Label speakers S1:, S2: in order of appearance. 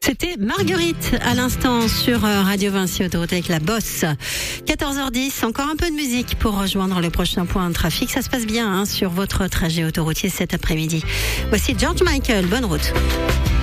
S1: C'était Marguerite à l'instant sur Radio Vinci Autoroute avec la Bosse. 14h10, encore un peu de musique pour rejoindre le prochain point de trafic. Ça se passe bien sur votre trajet autoroutier cet après-midi. Voici George Michael, bonne route.